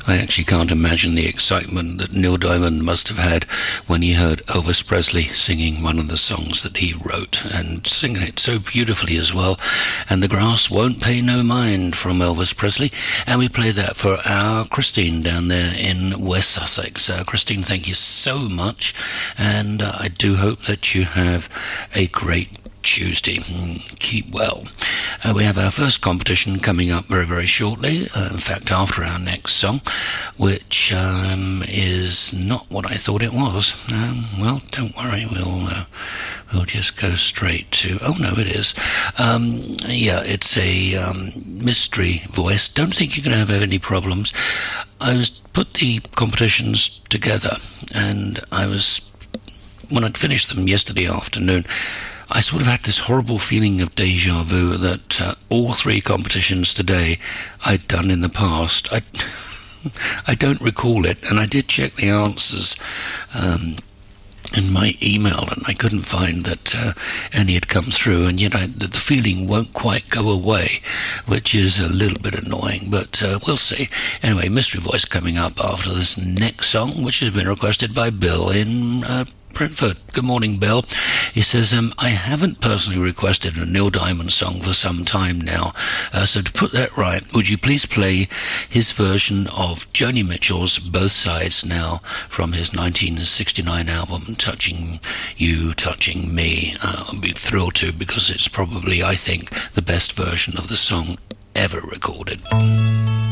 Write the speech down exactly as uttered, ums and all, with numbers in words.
I actually can't imagine the excitement that Neil Diamond must have had when he heard Elvis Presley singing one of the songs that he wrote, and singing it so beautifully as well. And The Grass Won't Pay No Mind from Elvis Presley. And we play that for our Christine down there in West Sussex. Uh, Christine, thank you so much. And uh, I do hope that you have a great Tuesday. Keep well. Uh, we have our first competition coming up very, very shortly. Uh, in fact, after our next song, which um, is not what I thought it was. Um, well, don't worry. We'll uh, we'll just go straight to. Oh no, it is. Um, yeah, it's a um, mystery voice. Don't think you're going to have any problems. I was put the competitions together, and I was when I'd finished them yesterday afternoon. I sort of had this horrible feeling of deja vu that uh, all three competitions today I'd done in the past. I, I don't recall it, and I did check the answers um, in my email, and I couldn't find that uh, any had come through, and yet I, the feeling won't quite go away, which is a little bit annoying, but uh, we'll see. Anyway, Mystery Voice coming up after this next song, which has been requested by Bill in uh, Brentford. Good morning, Bill. He says, um, I haven't personally requested a Neil Diamond song for some time now, uh, so to put that right, would you please play his version of Joni Mitchell's Both Sides Now from his nineteen sixty-nine album, Touching You, Touching Me? Uh, I'll be thrilled to, because it's probably, I think, the best version of the song ever recorded.